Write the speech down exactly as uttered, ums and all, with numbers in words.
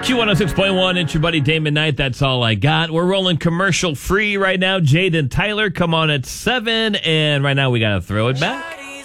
Q one oh six point one, it's your buddy Damon Knight. That's all I got. We're rolling commercial free right now. Jade and Tyler come on at seven, and right now we got to throw it back.